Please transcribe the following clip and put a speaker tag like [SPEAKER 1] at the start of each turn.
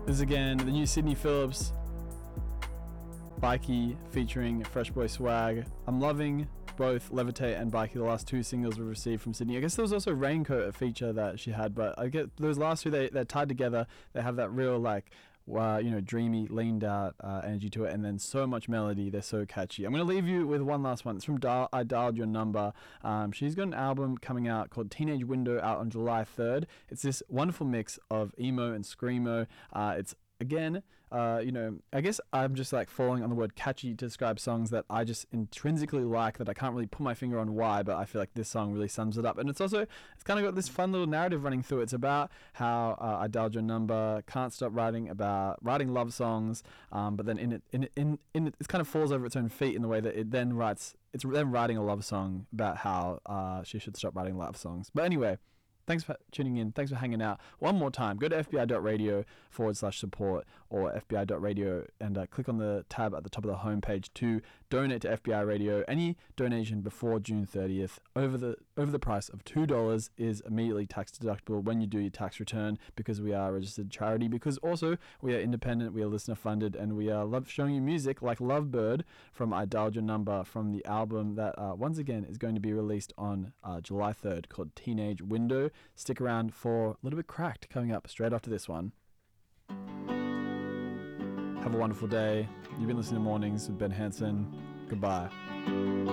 [SPEAKER 1] This is again the new Sydney Phillips, Bikey featuring Fresh Boy Swag. I'm loving both Levitate and Bikey, the last two singles we've received from Sydney. I guess there was also Raincoat, a feature that she had, but I get those last two, they're tied together. They have that real dreamy, leaned out energy to it, and then so much melody. They're so catchy. I'm going to leave you with one last one. It's from I Dialed Your Number. She's got an album coming out called Teenage Window out on July 3rd. It's this wonderful mix of emo and screamo. It's again, I guess I'm just like falling on the word catchy to describe songs that I just intrinsically like, that I can't really put my finger on why, but I feel like this song really sums it up. And it's kind of got this fun little narrative running through. It's about how I dialed your number, can't stop writing about writing love songs, but then it kind of falls over its own feet in the way that it then writes. It's then writing a love song about how she should stop writing love songs. But anyway. Thanks for tuning in. Thanks for hanging out. One more time, go to fbi.radio/support or fbi.radio and click on the tab at the top of the homepage to donate to FBI Radio. Any donation before June 30th over the price of $2 is immediately tax deductible when you do your tax return, because we are a registered charity, because also we are independent, we are listener funded, and we love showing you music like Lovebird from I Dialed Your Number, from the album that once again is going to be released on July 3rd called Teenage Window. Stick around for a little bit cracked coming up straight after this one. Have a wonderful day. You've been listening to Mornings with Ben Hanson. Goodbye.